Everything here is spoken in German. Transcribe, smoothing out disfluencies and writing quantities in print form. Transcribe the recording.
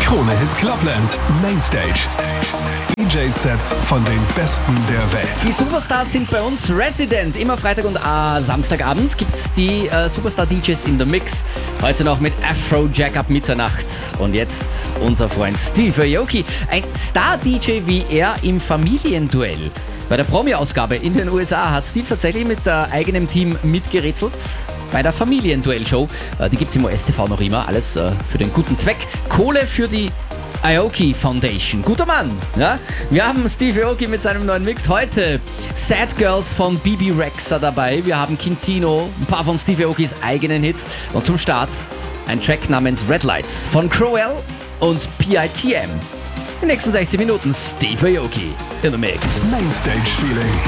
Krone Hit Clubland Mainstage. DJ-Sets von den Besten der Welt. Die Superstars sind bei uns resident. Immer Freitag und Samstagabend gibt's die Superstar-DJs in the Mix. Heute noch mit Afrojack ab Mitternacht. Und jetzt unser Freund Steve Aoki. Ein Star-DJ wie er im Familienduell. Bei der Promi-Ausgabe in den USA hat Steve tatsächlich mit eigenem Team mitgerätselt. Bei der Familienduell-Show. Die gibt's im OS-TV noch immer. Alles für den guten Zweck. Kohle für die Aoki Foundation. Guter Mann. Ja? Wir haben Steve Aoki mit seinem neuen Mix. Heute Sad Girls von Bebe Rexha dabei. Wir haben Quintino, ein paar von Steve Aokis eigenen Hits. Und zum Start ein Track namens Red Lights von Crowell und PITM. In den nächsten 60 Minuten Steve Aoki in the Mix. Mainstage Feeling.